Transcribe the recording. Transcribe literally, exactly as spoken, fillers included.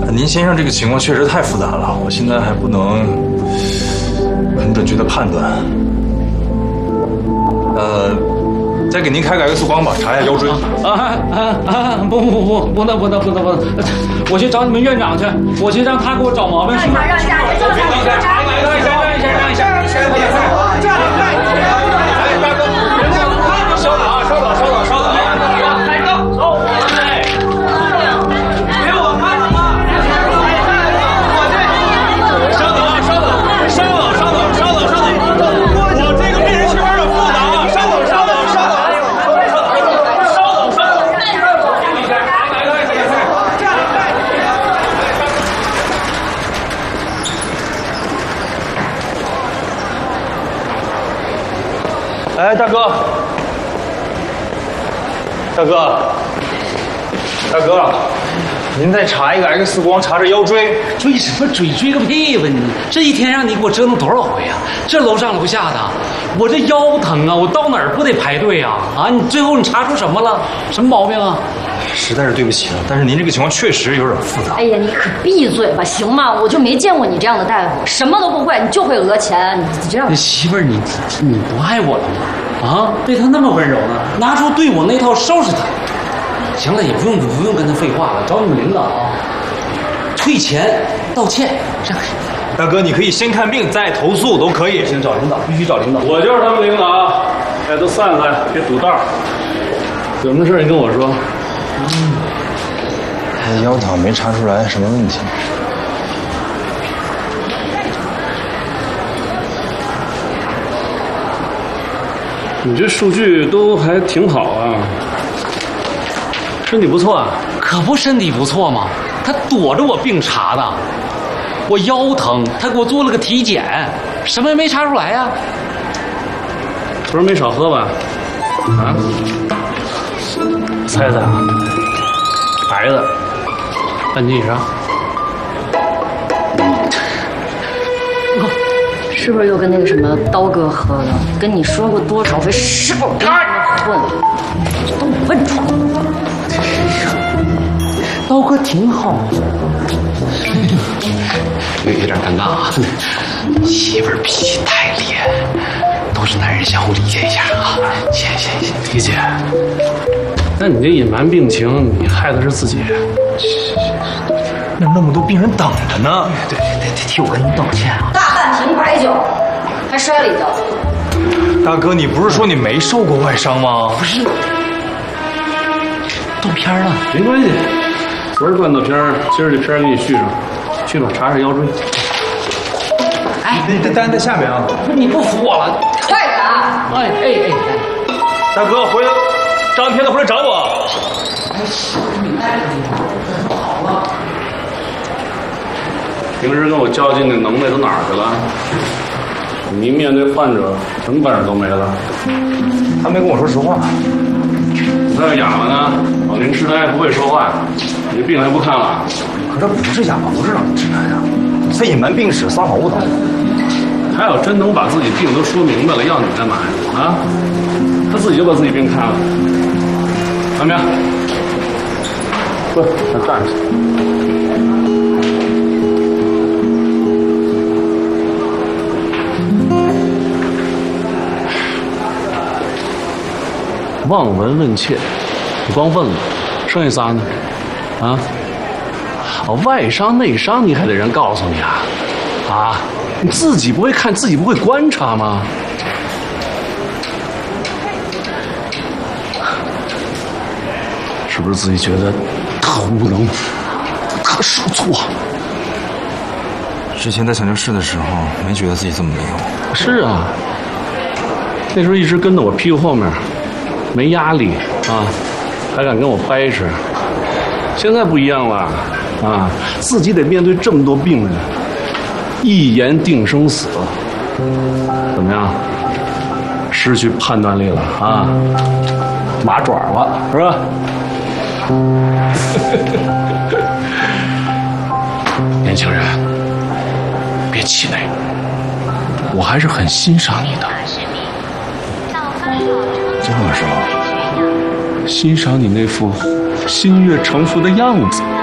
您先生这个情况确实太复杂了，我现在还不能很准确的判断。呃，再给您开个 X 光吧，查一下腰椎。 啊啊啊！不不不，不能不能不能不能！我去找你们院长去，我去让他给我找毛病。 让一下，让一下，让一下，让一下，让一下，让一下，让一下，这样看， 哎，大哥，稍等啊，稍等，稍等，稍等啊！来哥，走，哎，给我看了吗？稍等啊，稍等，稍等，稍等，稍等，稍等，我这个病人情况有点复杂啊，稍等，稍等，稍等，稍等，稍等，稍等，一下，来来来来来，这样来。哎，大哥，大哥，大哥，您再查一个 X 光，查查腰椎。 追什么追？追个屁吧你！这一天让你给我折腾多少回呀、啊？这楼上楼下的，我这腰疼啊，我到哪儿不得排队啊？啊，你最后你查出什么了？什么毛病啊？ 实在是对不起了，但是您这个情况确实有点复杂。 哎呀，你可闭嘴吧，行吗？我就没见过你这样的大夫，什么都不会，你就会讹钱，你这样。 媳妇儿，你你不爱我了吗？啊，对他那么温柔呢，拿出对我那套收拾他。行了，也不用不用跟他废话了，找你们领导啊，退钱道歉，这样。 大哥，你可以先看病再投诉，都可以。 先找领导，必须找领导。 我就是他们领导，哎，都散开，别堵道。有什么事你跟我说。 嗯，腰疼没查出来什么问题。 你这数据都还挺好啊，身体不错啊。 可不身体不错吗？他躲着我病查的，我腰疼，他给我做了个体检，什么也没查出来呀、啊。 昨儿没少喝吧？啊？猜猜啊，白的，半斤以上。 是不是又跟那个什么刀哥喝了？跟你说过多少回，是否跟他混？都问出来。 刀哥挺好的，有有点尴尬啊。媳妇儿脾气太烈，都是男人，相互理解一下啊。谢谢谢谢， 理解。那你这隐瞒病情，你害的是自己。 那那么多病人等着呢。 对对对，得替我跟您道歉啊。 大半瓶白酒，还摔了一跤。 大哥，你不是说你没受过外伤吗？ 不是，断片了。 没关系，昨儿断的片儿，今儿这片儿给你续上。去吧，查查腰椎。 哎， 那单在下面啊。 你不服我了？ 快点啊！ 哎哎哎哎， 大哥，回来，张天的回来找我。 哎，你待着就好了。 平时跟我较劲的能耐都哪儿去了？你一面对患者，什么本事都没了。 他没跟我说实话。 那要哑巴呢？老年痴呆不会说话，你病还不看了？ 可这不是哑巴，不是老年痴呆呀，他隐瞒病史，撒谎误导。 他要真能把自己病都说明白了，要你干嘛呀？啊？他自己就把自己病看了。怎么样？不，咱站着。望闻问切，你光问了，剩下仨呢？啊？哦，外伤内伤你还得人告诉你啊？啊？你自己不会看，自己不会观察吗？是不是自己觉得特无能、特受挫？ 之前在抢救室的时候，没觉得自己这么没用。 是啊，那时候一直跟在我屁股后面。没压力啊，还敢跟我掰扯。现在不一样了啊，自己得面对这么多病人，一言定生死。怎么样？失去判断力了啊？麻爪了是吧？年轻人，别气馁，我还是很欣赏你的。 这么说， 欣赏你那副心悦诚服的样子。